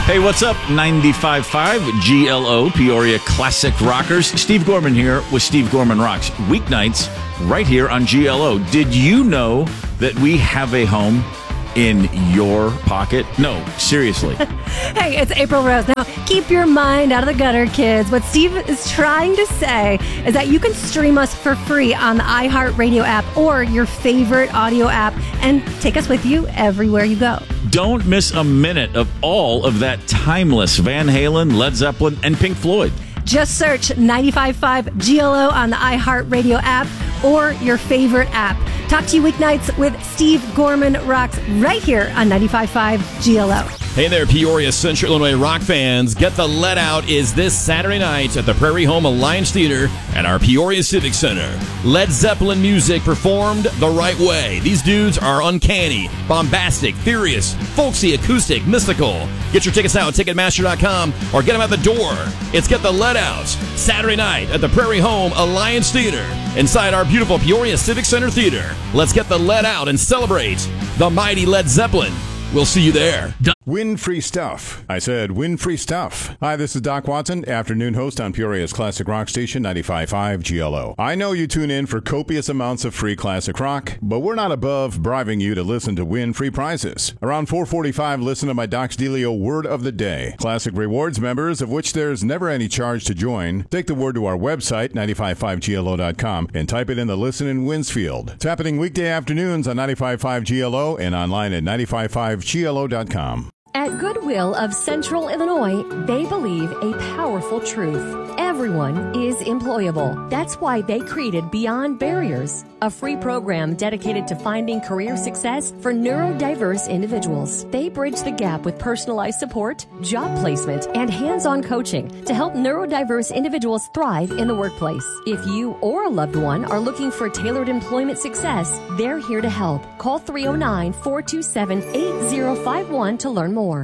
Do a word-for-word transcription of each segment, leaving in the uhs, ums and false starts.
Hey, what's up? ninety-five point five G L O, Peoria Classic Rockers. Steve Gorman here with Steve Gorman Rocks. Weeknights right here on G L O. Did you know that we have a home in your pocket? No, seriously. Hey, it's April Rose. Now, keep your mind out of the gutter, kids. What Steve is trying to say is that you can stream us for free on the iHeartRadio app or your favorite audio app and take us with you everywhere you go. Don't miss a minute of all of that timeless Van Halen, Led Zeppelin, and Pink Floyd. Just search ninety-five point five G L O on the iHeartRadio app or your favorite app. Talk to you weeknights with Steve Gorman Rocks right here on ninety-five point five G L O. Hey there, Peoria Central Illinois rock fans. Get the Let Out is this Saturday night at the Prairie Home Alliance Theater at our Peoria Civic Center. Led Zeppelin music performed the right way. These dudes are uncanny, bombastic, furious, folksy, acoustic, mystical. Get your tickets now at Ticketmaster dot com or get them at the door. It's Get the Let Out, Saturday night at the Prairie Home Alliance Theater inside our beautiful Peoria Civic Center Theater. Let's get the Let Out and celebrate the mighty Led Zeppelin. We'll see you there. Win free stuff. I said win free stuff. Hi, this is Doc Watson, afternoon host on Peoria's Classic Rock Station, ninety-five point five G L O. I know you tune in for copious amounts of free classic rock, but we're not above bribing you to listen to win free prizes. Around four forty-five, listen to my Doc's Delio Word of the Day. Classic Rewards members, of which there's never any charge to join, take the word to our website, ninety-five point five G L O dot com, and type it in the Listen and Wins field. It's happening weekday afternoons on ninety-five point five G L O and online at ninety-five point five G L O dot com. At Goodwill of Central Illinois, they believe a powerful truth. Everyone is employable. That's why they created Beyond Barriers, a free program dedicated to finding career success for neurodiverse individuals. They bridge the gap with personalized support, job placement, and hands-on coaching to help neurodiverse individuals thrive in the workplace. If you or a loved one are looking for tailored employment success, they're here to help. Call three oh nine, four two seven, eight oh five one to learn more.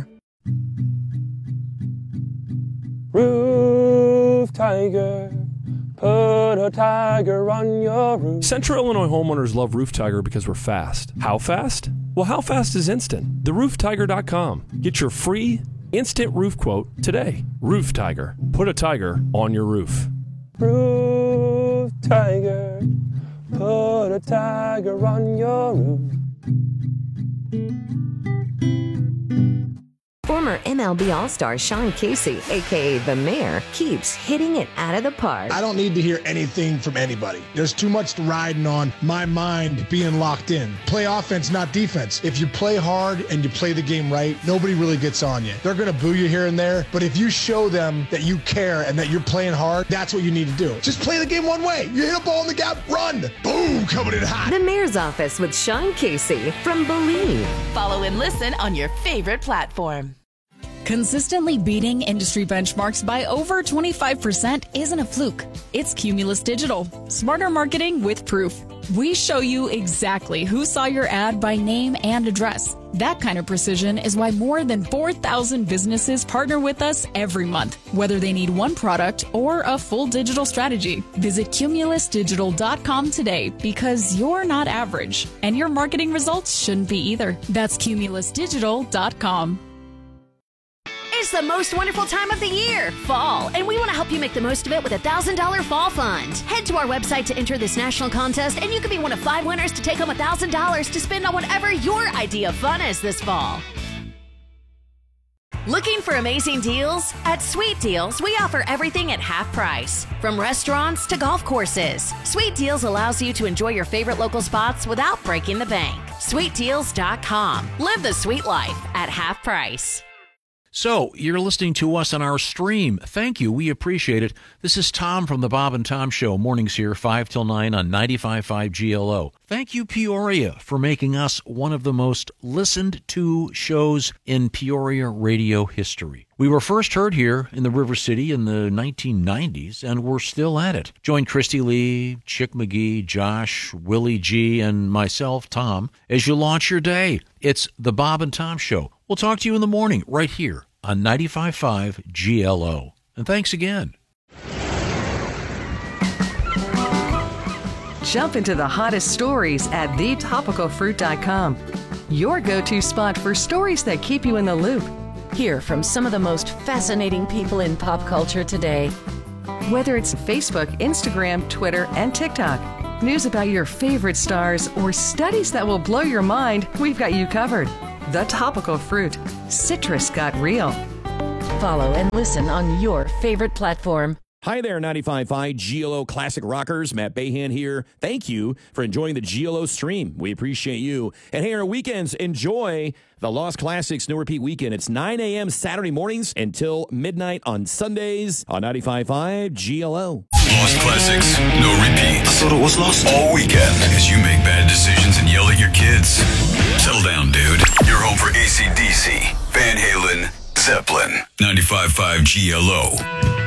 Roof Tiger, put a tiger on your roof. Central Illinois homeowners love Roof Tiger because we're fast. How fast? Well, how fast is instant? the roof tiger dot com. Get your free instant roof quote today. Roof Tiger. Put a tiger on your roof. Roof Tiger, put a tiger on your roof. Former M L B All-Star Sean Casey, a k a. The Mayor, keeps hitting it out of the park. I don't need to hear anything from anybody. There's too much riding on my mind being locked in. Play offense, not defense. If you play hard and you play the game right, nobody really gets on you. They're going to boo you here and there, but if you show them that you care and that you're playing hard, that's what you need to do. Just play the game one way. You hit a ball in the gap, run. Boom, coming in hot. The Mayor's Office with Sean Casey from Believe. Follow and listen on your favorite platform. Consistently beating industry benchmarks by over twenty-five percent isn't a fluke. It's Cumulus Digital. Smarter marketing with proof. We show you exactly who saw your ad by name and address. That kind of precision is why more than four thousand businesses partner with us every month, whether they need one product or a full digital strategy. Visit cumulus digital dot com today because you're not average, and your marketing results shouldn't be either. That's cumulus digital dot com. It's the most wonderful time of the year, fall, and we want to help you make the most of it with a one thousand dollars Fall Fund. Head to our website to enter this national contest, and you could be one of five winners to take home one thousand dollars to spend on whatever your idea of fun is this fall. Looking for amazing deals? At Sweet Deals, we offer everything at half price, from restaurants to golf courses. Sweet Deals allows you to enjoy your favorite local spots without breaking the bank. sweet deals dot com. Live the sweet life at half price. So, you're listening to us on our stream. Thank you. We appreciate it. This is Tom from the Bob and Tom Show. Mornings here, five till nine on ninety-five point five G L O. Thank you, Peoria, for making us one of the most listened to shows in Peoria radio history. We were first heard here in the River City in the nineteen nineties, and we're still at it. Join Christy Lee, Chick McGee, Josh, Willie G., and myself, Tom, as you launch your day. It's the Bob and Tom Show. We'll talk to you in the morning right here on ninety-five point five G L O. And thanks again. Jump into the hottest stories at the topical fruit dot com. Your go-to spot for stories that keep you in the loop. Hear from some of the most fascinating people in pop culture today. Whether it's Facebook, Instagram, Twitter, and TikTok, news about your favorite stars, or studies that will blow your mind, we've got you covered. The Topical Fruit. Citrus got real. Follow and listen on your favorite platform. Hi there, ninety-five point five G L O Classic Rockers. Matt Bahan here. Thank you for enjoying the G L O stream. We appreciate you. And hey, our weekends, enjoy the Lost Classics No Repeat Weekend. It's nine a.m. Saturday mornings until midnight on Sundays on ninety-five point five G L O. Lost Classics, no repeats. I thought it was lost all weekend as you make bad decisions and yell at your kids. Settle down, dude. You're home for A C D C, Van Halen, Zeppelin, ninety-five point five G L O.